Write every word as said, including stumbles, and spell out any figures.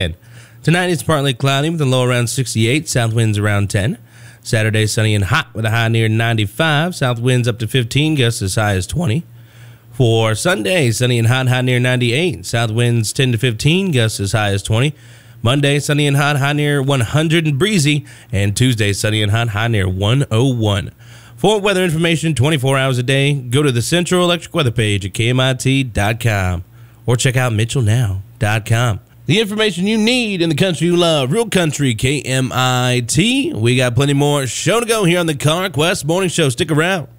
Tonight it's partly cloudy with a low around sixty-eight, south winds around ten. Saturday sunny and hot with a high near ninety-five, south winds up to fifteen, gusts as high as twenty. For Sunday, sunny and hot, high near ninety-eight, south winds ten to fifteen, gusts as high as twenty. Monday, sunny and hot, high near one hundred and breezy, and Tuesday, sunny and hot, high near one oh one. For weather information twenty-four hours a day, go to the Central Electric Weather page at K M I T dot com or check out Mitchell Now dot com. The information you need in the country you love, real country, K M I T. We got plenty more show to go here on the CarQuest Morning Show. Stick around.